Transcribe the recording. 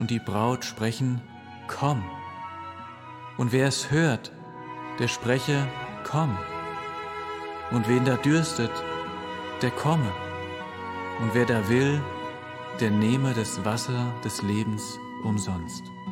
und die Braut sprechen, komm. Und wer es hört, der spreche, komm. Und wen da dürstet, der komme. Und wer da will, der nehme das Wasser des Lebens umsonst.